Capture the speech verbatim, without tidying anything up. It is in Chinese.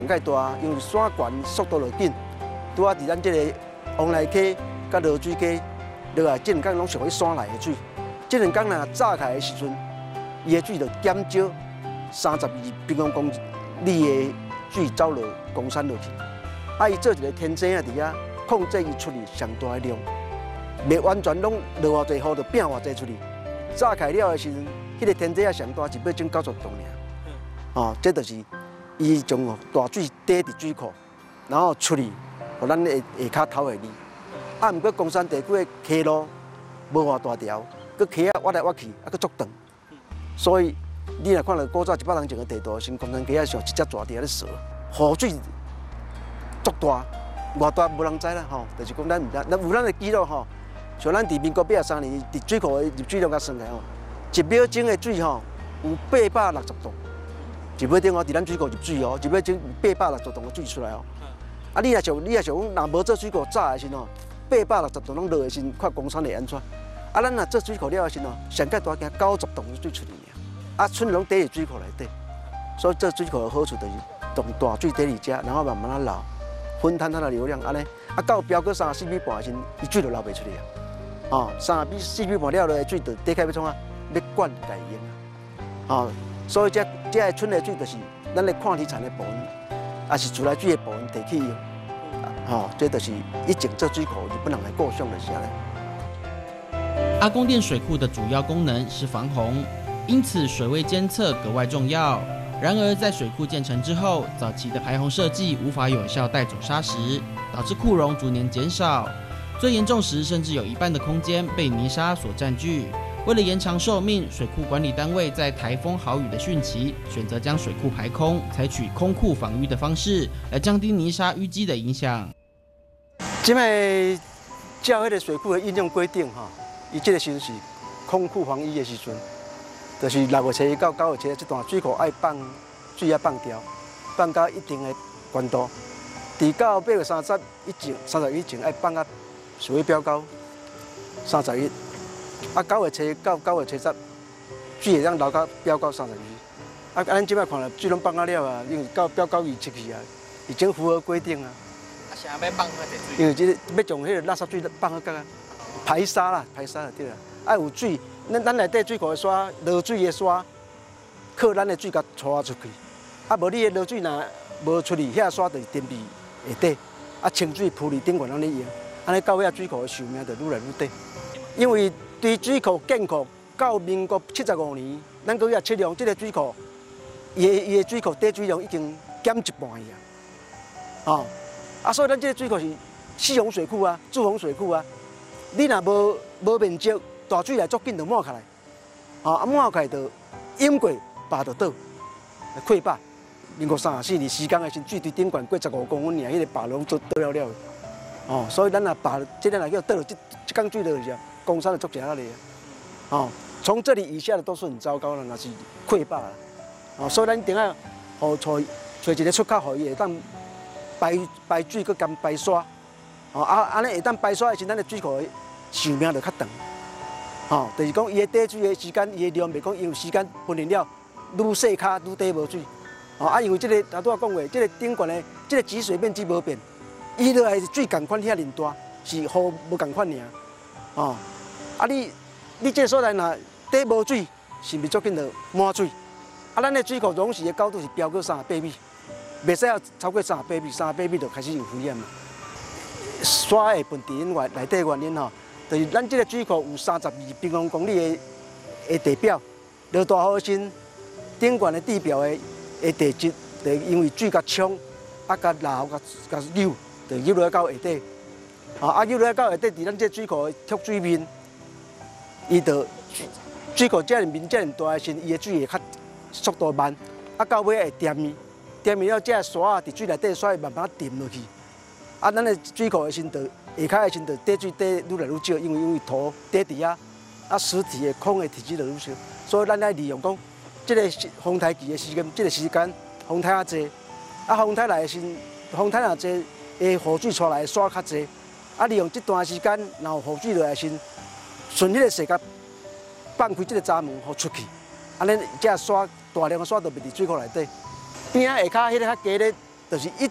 介大，因为山悬速度就紧，拄啊伫咱这个往来溪、甲落水溪落来，这两天拢上去山内的水。这两天若炸开的时阵，伊的水就减少三十二平方公里的水走落公山落去。啊，伊做一个天井啊，伫遐控制伊出去上大的量，袂完全拢落偌济雨就变偌济出去。炸开了的时阵，迄、那个天井啊上大一百种九十度尔。哦，这就是伊将大水滴伫水库，然后出去，互咱下下骹头会哩。啊，毋过公山地区的溪路无偌大条，佮溪啊挖来挖去，啊佮足长。所以你若看到古早一百年前的地图，像公山溪啊上一只蛇伫遐咧扫，雨水足大，偌大无人知啦吼。就是讲咱毋知，咱有咱的记录吼，像咱伫民国八十三年伫水库的入水量甲算起来吼，一秒钟的水吼有八百六十度。一秒钟哦，伫咱水库入水哦，一秒钟有八百六十度的水出来哦。啊，你若想，你若想讲，若无做水库炸的时候，八百六十度拢落的时，看公山会安怎？啊，咱若做水库了的时候，上界大惊九十度的水出去尔。啊，剩拢底伫水库内底，所以做水库的好处就是，从大水底里遮，然后慢慢啊流，分摊它的流量安尼。啊，到标过三四米半的时，伊水就流袂出去啊。哦，三米四米半了落的水，就底开要创啊，要灌来用啊。哦。所以这这个村的水就是咱的矿体产的部分，也是自来水的部分提起用。吼，这就是以前做水库日本人的故乡就是安尼。 阿公店水库的主要功能是防洪，因此水位监测格外重要。然而，在水库建成之后，早期的排洪设计无法有效带走砂石，导致库容逐年减少。最严重时，甚至有一半的空间被泥沙所占据。为了延长寿命，水库管理单位在台风豪雨的汛期，选择将水库排空，采取空库防淤的方式，来降低泥沙淤积的影响。 即摆照迄个水库的应用规定哈，伊这个时阵是空库防淤的时阵，就是六月初到九月初这段水库爱放水啊放掉，放到一定的高度。伫到八月三十以前，三十以前爱放到水位标高三十一。啊，九月初到九月初十，水会当流到标高三十二。啊，咱即摆看了水拢放啊了啊，因为到标高二出去啊，已经符合规定啊。 啊，啥要放遐济水？ 因为即个要将迄个垃圾水放去甲排沙啦，排沙就对啦。啊，有水，咱咱内底水库的沙，落水的沙，靠咱的水甲拖出去。啊，无你的落水若无出去，遐沙就是沉伫下底。啊，清水铺伫顶悬安尼用，安尼到尾啊水库的寿命就愈来愈短。因为对水库建库到民国七十五年，咱搁遐测量，这个水库，伊的伊的水库底水量已经减一半去啊。哦，啊，所以咱这个水库是四洪水库啊，自洪水库啊。你若无无面积，大水来足紧就满起来，哦，啊满起来就淹过，坝就倒，溃坝。民国三十四年时间的时，水对顶悬过十五公分尔，迄个坝拢都倒了了。哦，所以咱若坝，即个若叫倒落，即即缸水落去啊。公山的足正啊哩，哦，从这里以下的都是很糟糕的，那是溃坝了，哦，所以咱一定要好找找一个出口，互伊会当排排水，佮兼排沙，哦，啊，安尼会当排沙的时，咱的水库的寿命就较长，哦，就是讲伊的底水的时间，伊的量袂讲因为时间分离了，愈细卡愈底无水，哦，啊，因为这个头拄仔讲过，这个顶悬的这个集水面积无变，伊落来水共款遐尔大，是雨无共款尔。哦，啊你你这所在若底无水，是毋是足紧就满水？啊，咱的水库容时的高度是标过三十八米，袂使要超过三十八米，三十八米就开始有危险嘛。沙的问题因外内底原因吼，就是咱这个水库有三十二平方公里的的地表，落大雨时，顶悬的地表的的地质，就因为水甲冲，啊甲流甲甲扭，就扭落到下底。啊，啊，扭落到下底，伫咱这水库的凸水面，伊就水库遮尔面遮尔大的时，伊的水会较速度慢，啊到尾会沉去，沉去了，这个沙啊伫水内底沙会慢慢沉落去，啊，咱的水库的时就下骹的时就底水底愈来愈少，因为因为土底伫遐，啊实体的空的体积就愈少，所以咱爱利用讲，这个风台期的时间，这个时间风台啊济，啊风台来的时，风台若济，诶雨水出来的沙较济。啊！利用这段时间，然后雨水落来时，顺迄个势甲放开这个闸门，互出去。安尼，这沙大量的沙就袂伫水库内底。边仔下骹迄个较低咧就是一